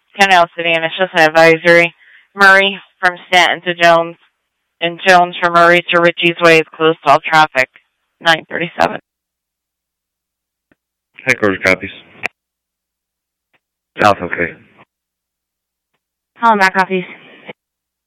Canal City, and it's just an advisory. Murray from Stanton to Jones, and Jones from Murray to Ritchie's Way is closed to all traffic. 937. Headquarters copies. South, okay. Hollenbach copies.